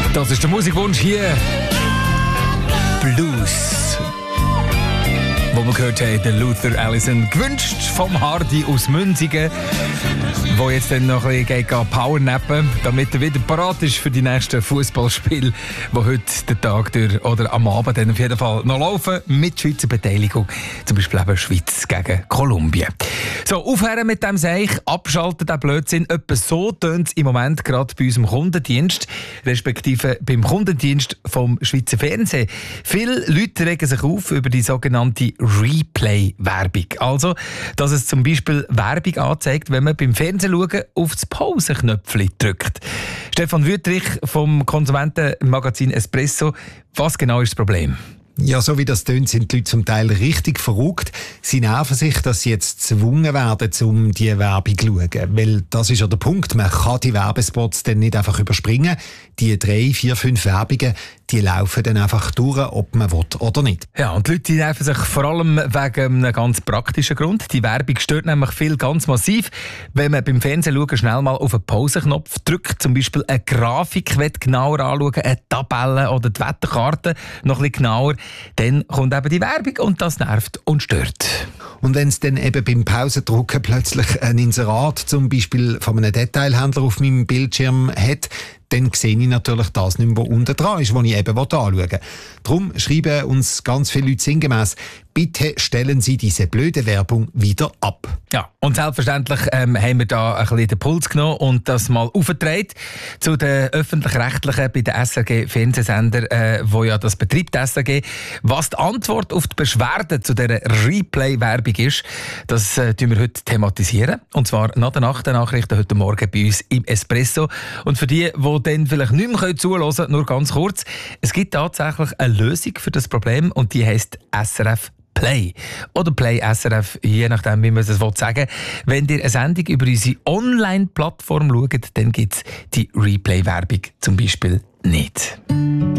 Das ist der Musikwunsch hier. Blues. Wo wir gehört haben, der Luther Allison, gewünscht vom Hardy aus Münzigen, wo jetzt dann noch ein bisschen powernappen, damit er wieder parat ist für die nächsten Fußballspiele, die heute den Tag durch oder am Abend dann auf jeden Fall noch laufen, mit Schweizer Beteiligung, zum Beispiel eben Schweiz gegen Kolumbien. So, aufhören mit dem Seich, abschalten den Blödsinn. Etwa so tönt es im Moment gerade bei unserem Kundendienst, respektive beim Kundendienst vom Schweizer Fernsehen. Viele Leute regen sich auf über die sogenannte Replay-Werbung. Also, dass es zum Beispiel Werbung anzeigt, wenn man beim Fernsehen schauen auf das Pause-Knöpfchen drückt. Stefan Wüttrich vom Konsumentenmagazin Espresso. Was genau ist das Problem? Ja, so wie das tönt, sind die Leute zum Teil richtig verrückt. Sie nerven sich, dass sie jetzt gezwungen werden, um diese Werbung zu schauen. Weil das ist ja der Punkt, man kann die Werbespots dann nicht einfach überspringen. Die 3, 4, 5 Werbungen, die laufen dann einfach durch, ob man will oder nicht. Ja, und die Leute nerven sich vor allem wegen einem ganz praktischen Grund. Die Werbung stört nämlich viel ganz massiv. Wenn man beim Fernsehen schauen schnell mal auf den Pausenknopf drückt, zum Beispiel eine Grafik genauer anschauen, eine Tabelle oder die Wetterkarte noch ein bisschen genauer, dann kommt eben die Werbung und das nervt und stört. Und wenn es dann eben beim Pausendrucken plötzlich ein Inserat zum Beispiel von einem Detailhändler auf meinem Bildschirm hat, dann sehe ich natürlich das nicht mehr, was unten dran ist, was ich eben anschauen will. Darum schreiben uns ganz viele Leute sinngemäss: bitte stellen Sie diese blöde Werbung wieder ab. Ja, und selbstverständlich haben wir da ein bisschen den Puls genommen und das mal aufgetragen zu den Öffentlich-Rechtlichen bei den SRG-Fernsehsendern, wo ja das betreibt, SRG. Was die Antwort auf die Beschwerden zu dieser Replay-Werbung ist, das tun wir heute thematisieren. Und zwar nach den Nachrichten heute Morgen bei uns im Espresso. Und für die dann vielleicht nicht mehr zuhören können, nur ganz kurz: Es gibt tatsächlich eine Lösung für das Problem und die heisst SRF Play. Oder Play SRF, je nachdem, wie man es sagen will. Wenn ihr eine Sendung über unsere Online-Plattform schaut, dann gibt es die Replay-Werbung zum Beispiel nicht.